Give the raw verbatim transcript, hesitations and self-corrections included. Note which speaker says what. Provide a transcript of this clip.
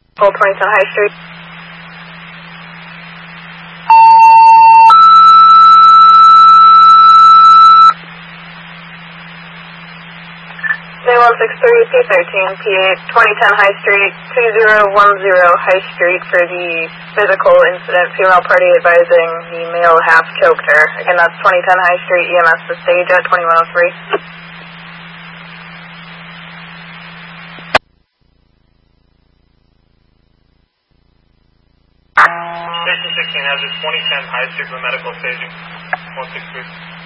Speaker 1: Full twenty ten High Street. J one six three P thirteen P eight twenty ten High Street two zero one zero High Street for the physical incident. Female party advising the male half choked her. Again, that's twenty ten High Street. E M S to stage at twenty-one oh three.
Speaker 2: Station sixteen has a twenty ten High Street for medical staging. one six three.